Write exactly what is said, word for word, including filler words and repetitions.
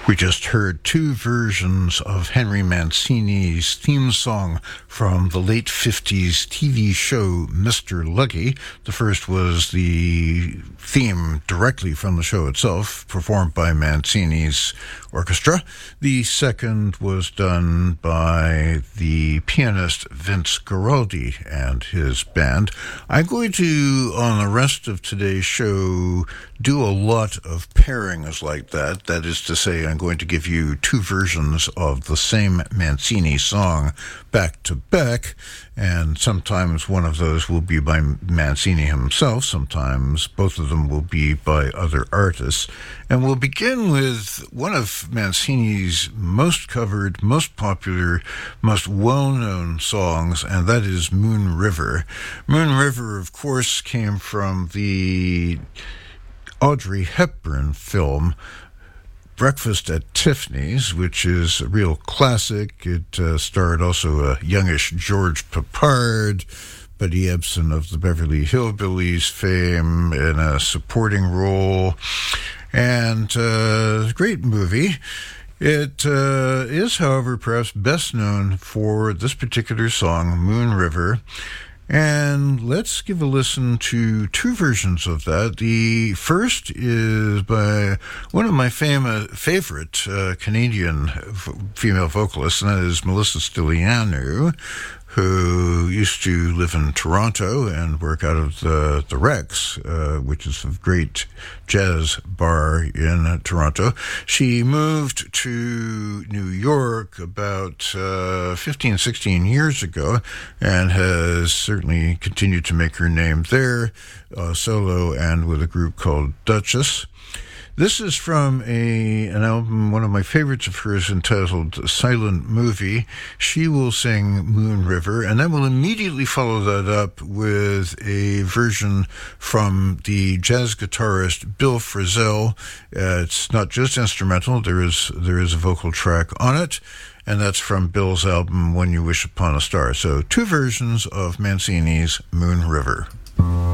We just heard two versions of Henry Mancini's theme song from the late fifties T V show Mister Luggy. The first was the theme directly from the show itself, performed by Mancini's orchestra. The second was done by the pianist Vince Guaraldi and his band. I'm going to, on the rest of today's show, do a lot of pairings like that. That is to say, I'm going to give you two versions of the same Mancini song back to back, and sometimes one of those will be by Mancini himself, sometimes both of them will be by other artists. And we'll begin with one of Mancini's most covered, most popular, most well-known songs, and that is Moon River. Moon River, of course, came from the Audrey Hepburn film Breakfast at Tiffany's, which is a real classic. It uh, starred also a youngish George Peppard, Buddy Ebsen of the Beverly Hillbillies fame in a supporting role, and uh, great movie. It uh, is, however, perhaps best known for this particular song, Moon River. And let's give a listen to two versions of that. The first is by one of my famous, favorite uh, Canadian female vocalists, and that is Melissa Stylianou, who used to live in Toronto and work out of the, the Rex, uh, which is a great jazz bar in Toronto. She moved to New York about uh, fifteen, sixteen years ago and has certainly continued to make her name there, uh, solo and with a group called Duchess. This is from a an album, one of my favorites of hers, entitled Silent Movie. She will sing Moon River, and then we'll immediately follow that up with a version from the jazz guitarist Bill Frisell. Uh, it's not just instrumental, there is there is a vocal track on it, and that's from Bill's album When You Wish Upon a Star. So two versions of Mancini's Moon River.